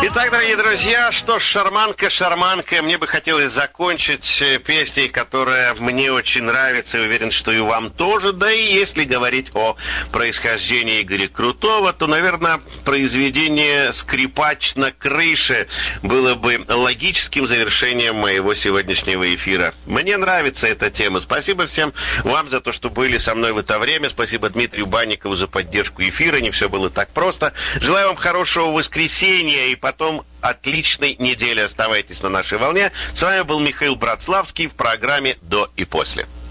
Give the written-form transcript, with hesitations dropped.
Итак, дорогие друзья, что ж, шарманка. Мне бы хотелось закончить песней, которая мне очень нравится, и уверен, что и вам тоже. Да и если говорить о происхождении Игоря Крутого, то, наверное, произведение «Скрипач на крыше» было бы логическим завершением моего сегодняшнего эфира. Мне нравится эта тема. Спасибо всем вам за то, что были со мной в это время. Спасибо Дмитрию Банникову за поддержку эфира. Не все было так просто. Желаю вам хорошего воскресенья и потом отличной недели. Оставайтесь на нашей волне. С вами был Михаил Братславский в программе «До и после».